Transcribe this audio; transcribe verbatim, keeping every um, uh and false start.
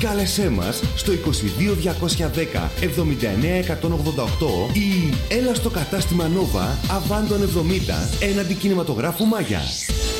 Κάλεσέ μας στο είκοσι δύο διακόσια δέκα εβδομήντα εννέα εκατόν ογδόντα οκτώ ή έλα στο κατάστημα Nova Αβάντων εβδομήντα έναντι κινηματογράφου Μάγια.